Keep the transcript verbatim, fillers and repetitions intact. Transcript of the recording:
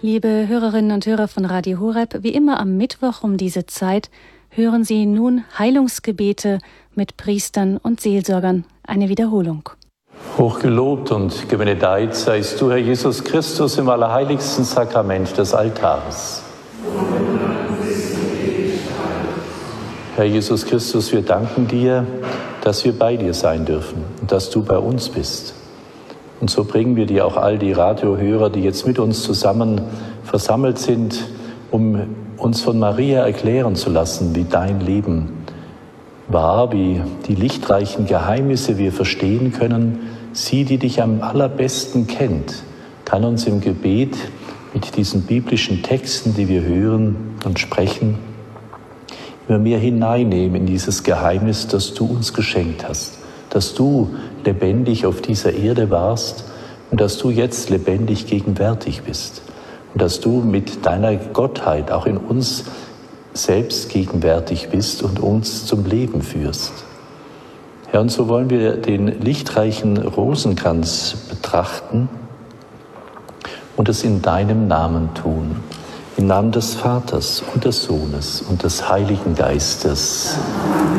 Liebe Hörerinnen und Hörer von Radio Horeb, wie immer am Mittwoch um diese Zeit hören Sie nun Heilungsgebete mit Priestern und Seelsorgern. Eine Wiederholung. Hochgelobt und gebenedeit seist du, Herr Jesus Christus, im allerheiligsten Sakrament des Altars. Herr Jesus Christus, wir danken dir, dass wir bei dir sein dürfen und dass du bei uns bist. Und so bringen wir dir auch all die Radiohörer, die jetzt mit uns zusammen versammelt sind, um uns von Maria erklären zu lassen, wie dein Leben war, wie die lichtreichen Geheimnisse wir verstehen können. Sie, die dich am allerbesten kennt, kann uns im Gebet mit diesen biblischen Texten, die wir hören und sprechen, immer mehr hineinnehmen in dieses Geheimnis, das du uns geschenkt hast, dass du lebendig auf dieser Erde warst und dass du jetzt lebendig gegenwärtig bist und dass du mit deiner Gottheit auch in uns selbst gegenwärtig bist und uns zum Leben führst. Herr, und so wollen wir den lichtreichen Rosenkranz betrachten und es in deinem Namen tun, im Namen des Vaters und des Sohnes und des Heiligen Geistes.